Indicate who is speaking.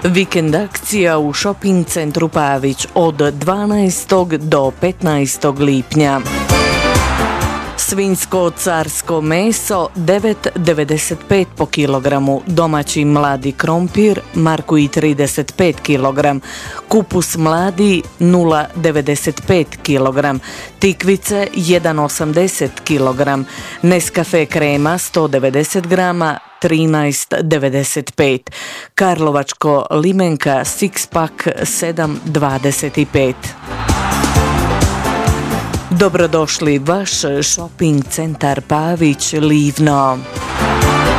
Speaker 1: Vikend akcija u shopping centru Pavić od 12. do 15. lipnja. Svinjsko carsko meso 9,95 po kilogramu, domaći mladi krompir Markuj 35 kg, kupus mladi 0,95 kg, tikvice 1,80 kg, Nescafe krema 190 grama 13,95, karlovačko limenka six pack 7,25. Dobrodošli vaš shopping centar Pavić Livno.